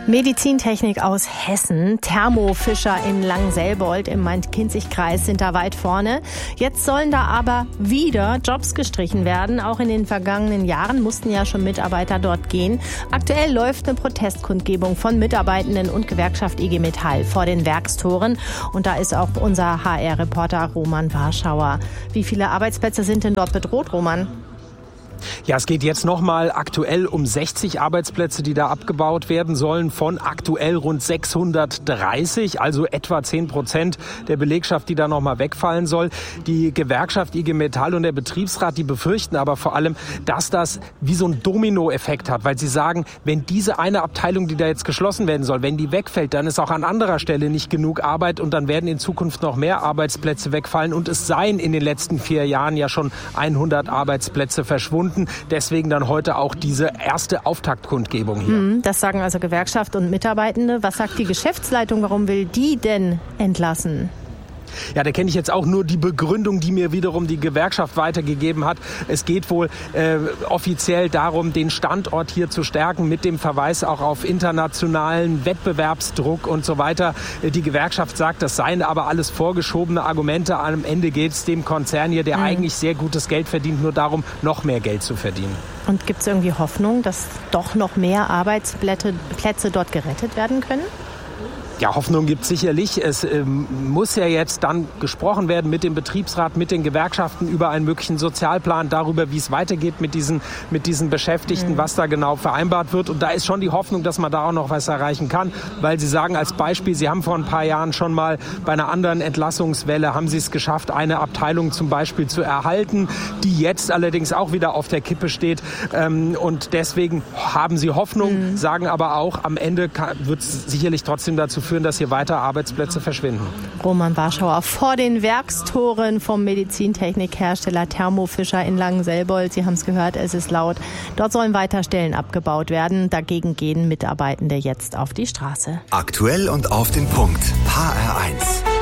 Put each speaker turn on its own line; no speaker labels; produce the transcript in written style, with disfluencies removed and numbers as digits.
Medizintechnik aus Hessen. Thermo Fischer in Langenselbold im Main-Kinzig-Kreis sind da weit vorne. Jetzt sollen da aber wieder Jobs gestrichen werden. Auch in den vergangenen Jahren mussten ja schon Mitarbeiter dort gehen. Aktuell läuft eine Protestkundgebung von Mitarbeitenden und Gewerkschaft IG Metall vor den Werkstoren. Und da ist auch unser HR-Reporter Roman Warschauer. Wie viele Arbeitsplätze sind denn dort bedroht, Roman?
Ja, es geht jetzt nochmal aktuell um 60 Arbeitsplätze, die da abgebaut werden sollen, von aktuell rund 630, also etwa 10% der Belegschaft, die da nochmal wegfallen soll. Die Gewerkschaft IG Metall und der Betriebsrat, die befürchten aber vor allem, dass das wie so ein Dominoeffekt hat, weil sie sagen, wenn diese eine Abteilung, die da jetzt geschlossen werden soll, wenn die wegfällt, dann ist auch an anderer Stelle nicht genug Arbeit und dann werden in Zukunft noch mehr Arbeitsplätze wegfallen und es seien in den letzten 4 Jahren ja schon 100 Arbeitsplätze verschwunden. Deswegen dann heute auch diese erste Auftaktkundgebung hier.
Das sagen also Gewerkschaft und Mitarbeitende. Was sagt die Geschäftsleitung? Warum will die denn entlassen?
Ja, da kenne ich jetzt auch nur die Begründung, die mir wiederum die Gewerkschaft weitergegeben hat. Es geht wohl offiziell darum, den Standort hier zu stärken, mit dem Verweis auch auf internationalen Wettbewerbsdruck und so weiter. Die Gewerkschaft sagt, das seien aber alles vorgeschobene Argumente. Am Ende geht es dem Konzern hier, der eigentlich sehr gutes Geld verdient, nur darum, noch mehr Geld zu verdienen.
Und gibt es irgendwie Hoffnung, dass doch noch mehr Arbeitsplätze dort gerettet werden können?
Ja, Hoffnung gibt es sicherlich. Es muss ja jetzt dann gesprochen werden mit dem Betriebsrat, mit den Gewerkschaften über einen möglichen Sozialplan, darüber, wie es weitergeht mit diesen Beschäftigten, was da genau vereinbart wird. Und da ist schon die Hoffnung, dass man da auch noch was erreichen kann, weil Sie sagen als Beispiel, Sie haben vor ein paar Jahren schon mal bei einer anderen Entlassungswelle, haben Sie es geschafft, eine Abteilung zum Beispiel zu erhalten, die jetzt allerdings auch wieder auf der Kippe steht. Und deswegen haben Sie Hoffnung, sagen aber auch, am Ende wird es sicherlich trotzdem dazu führen, dass hier weiter Arbeitsplätze verschwinden.
Roman Warschauer vor den Werkstoren vom Medizintechnikhersteller Thermo Fischer in Langenselbold. Sie haben es gehört, es ist laut. Dort sollen weiter Stellen abgebaut werden. Dagegen gehen Mitarbeitende jetzt auf die Straße.
Aktuell und auf den Punkt. HR1.